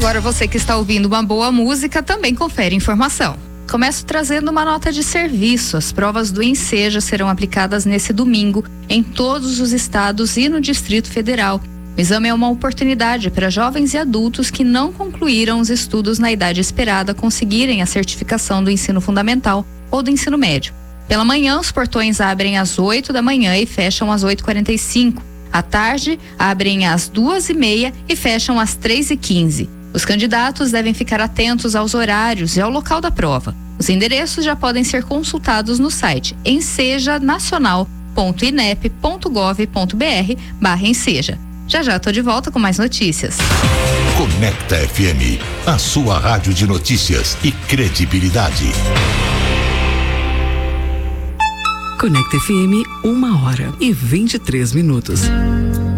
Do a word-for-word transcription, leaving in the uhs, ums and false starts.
agora você que está ouvindo uma boa música também confere informação. Começo trazendo uma nota de serviço. As provas do Enseja serão aplicadas nesse domingo em todos os estados e no Distrito Federal. O exame é uma oportunidade para jovens e adultos que não concluíram os estudos na idade esperada conseguirem a certificação do ensino fundamental ou do ensino médio. Pela manhã, os portões abrem às oito da manhã e fecham às oito e quarenta e cinco. À tarde, abrem às duas e meia e fecham às três e quinze. Os candidatos devem ficar atentos aos horários e ao local da prova. Os endereços já podem ser consultados no site enseja nacional ponto inep ponto gov ponto br barra enseja. Já já tô de volta com mais notícias. Conecta F M, a sua rádio de notícias e credibilidade. Conecta F M, uma hora e vinte e três minutos.